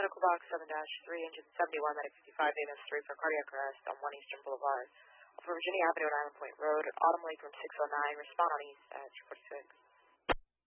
Medical Box 7-3, Engine 71, Medic 55, Davis 3 for cardiac arrest on 1 Eastern Boulevard. For Virginia Avenue and Island Point Road, Autumn Lake room 609, respond on East at 246.